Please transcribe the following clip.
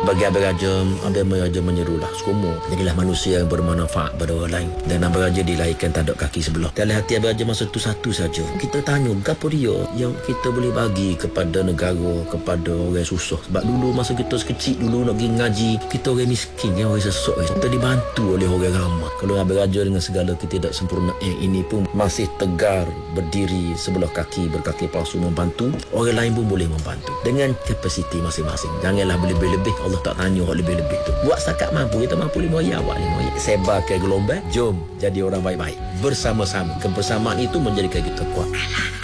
Bagi Abang Raja menyerulah semua jadilah manusia yang bermanfaat pada orang lain. Dan Abang Raja dilahirkan tak ada kaki sebelah. Dalam hati Abang Raja masa tu satu saja. Kita tanya gapo dia yang kita boleh bagi kepada negara, kepada orang susah. Sebab dulu masa kita sekecil dulu nak pergi ngaji, kita orang miskin ya, orang sesok. Kita dibantu oleh orang ramai. Kalau Abang Raja dengan segala ketidaksempurnaan ini pun masih tegar berdiri sebelah kaki, berkaki palsu membantu, orang lain pun boleh membantu dengan kapasiti masing-masing. Janganlah berlebih-lebih. Allah tak tanya orang lebih-lebih tu. Buat setakat mampu. Kita mampu 5 ayat, awak 5 ayat. Sebar ke gelombang. Jom jadi orang baik-baik bersama-sama. Kebersamaan itu menjadikan kita kuat.